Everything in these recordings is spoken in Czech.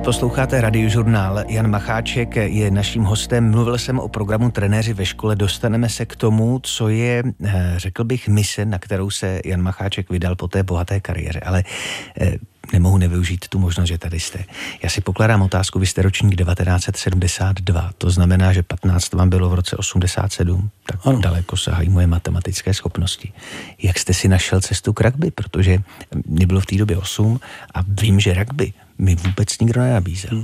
Posloucháte Radiožurnál. Jan Macháček je naším hostem. Mluvil jsem o programu Trenéři ve škole. Dostaneme se k tomu, co je, řekl bych, mise, na kterou se Jan Macháček vydal po té bohaté kariéře. Ale nemohu nevyužít tu možnost, že tady jste. Já si pokládám otázku, vy jste ročník 1972, to znamená, že 15 vám bylo v roce 87, tak ano. Daleko sahají moje matematické schopnosti. Jak jste si našel cestu k rugby? Protože mě bylo v té době 8 a vím, že rugby mi vůbec nikdo nenabízel.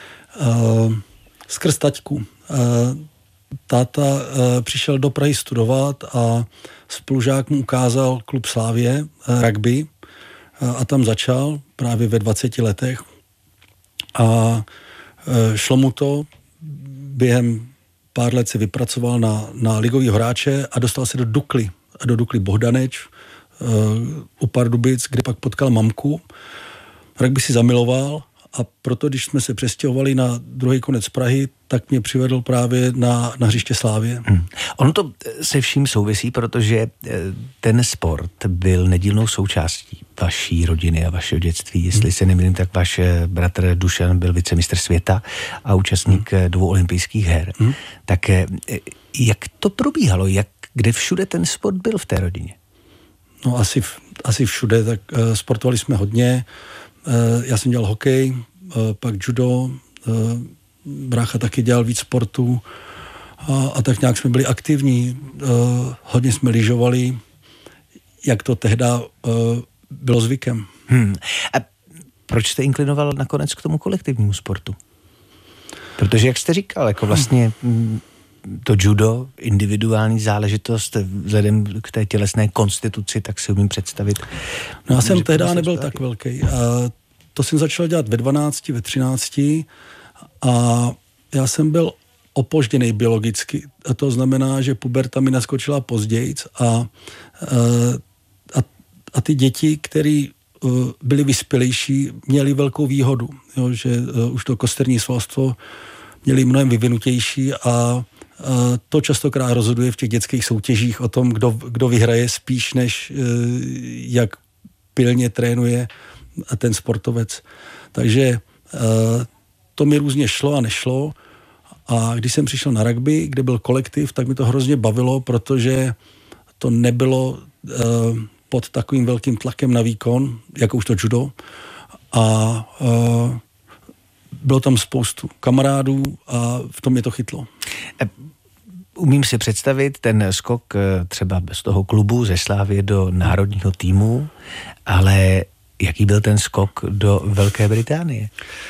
Skrz taťku. Táta přišel do Prahy studovat a spolužák mu ukázal klub Slavie rugby a tam začal právě ve 20 letech a šlo mu to, během pár let se vypracoval na ligový hráče a dostal se do Dukly Bohdaneč u Pardubic, kde pak potkal mamku. Rugby si zamiloval a proto, když jsme se přestěhovali na druhý konec Prahy, tak mě přivedl právě na hřiště Slávie. Ono to se vším souvisí, protože ten sport byl nedílnou součástí vaší rodiny a vašeho dětství. Jestli se nemýlím, tak váš bratr Dušan byl vicemistr světa a účastník 2 olympijských her. Tak jak to probíhalo? Kde všude ten sport byl v té rodině? No asi všude, tak sportovali jsme hodně. Já jsem dělal hokej, pak judo, brácha taky dělal víc sportu a tak nějak jsme byli aktivní. Hodně jsme lyžovali, jak to tehda bylo zvykem. A proč jste inklinoval nakonec k tomu kolektivnímu sportu? Protože, jak jste říkal, jako vlastně to judo, individuální záležitost, vzhledem k té tělesné konstituci, tak si umím představit. No já jsem tehdy nebyl tak velký. To jsem začal dělat ve 12, ve 13 a já jsem byl opožděný biologicky. A to znamená, že puberta mi naskočila pozdějc a ty děti, které byly vyspělejší, měly velkou výhodu, jo, že už to kosterní svalstvo měli mnohem vyvinutější a to častokrát rozhoduje v těch dětských soutěžích o tom, kdo vyhraje spíš, než jak pilně trénuje ten sportovec. Takže to mi různě šlo a nešlo a když jsem přišel na rugby, kde byl kolektiv, tak mi to hrozně bavilo, protože to nebylo pod takovým velkým tlakem na výkon, jako už to judo a bylo tam spoustu kamarádů a v tom mě to chytlo. Umím si představit ten skok třeba z toho klubu ze Slávie do národního týmu, ale jaký byl ten skok do Velké Británie?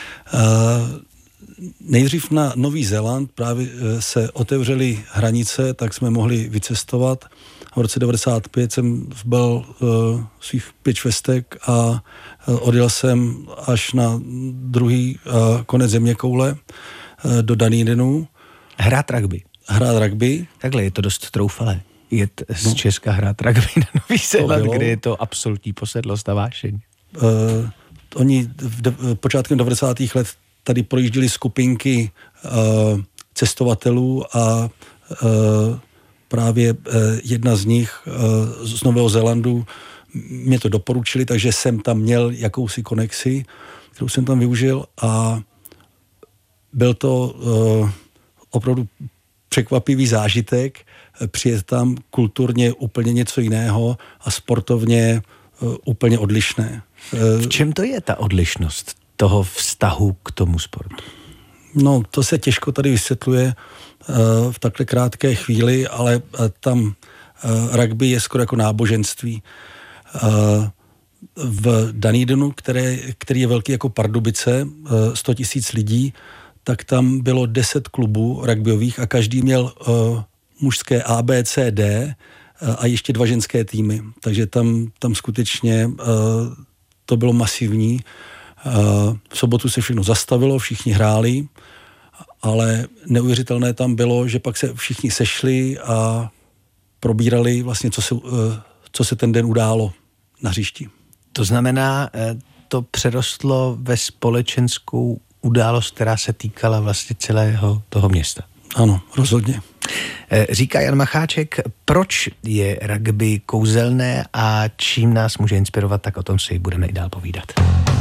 Nejdřív na Nový Zéland právě se otevřely hranice, tak jsme mohli vycestovat. V roce 1995 jsem zbal svých 5 švestek a odjel jsem až na druhý konec zeměkoule do Dunedinu. Hrát rugby? Takhle je to dost troufalé. Jet z Česka hrát rugby na Nový Zéland, kde je to absolutní posedlost a vášeň. Oni počátkem 90. let tady projížděli skupinky cestovatelů a právě jedna z nich z Nového Zélandu mě to doporučili, takže jsem tam měl jakousi konexi, kterou jsem tam využil a byl to opravdu překvapivý zážitek, přijet tam kulturně úplně něco jiného a sportovně úplně odlišné. V čem to je ta odlišnost toho vztahu k tomu sportu? No, to se těžko tady vysvětluje v takhle krátké chvíli, ale tam rugby je skoro jako náboženství. V Dunedinu, který je velký jako Pardubice, 100 000 lidí, tak tam bylo 10 klubů rugbyových a každý měl mužské A, B, C, D a ještě 2 ženské týmy. Takže tam skutečně to bylo masivní. V sobotu se všechno zastavilo, všichni hráli, ale neuvěřitelné tam bylo, že pak se všichni sešli a probírali vlastně, co se ten den událo na hřišti. To znamená, to přerostlo ve společenskou událost, která se týkala vlastně celého toho města. Ano, rozhodně. Říká Jan Macháček, proč je rugby kouzelné a čím nás může inspirovat, tak o tom si budeme i dál povídat.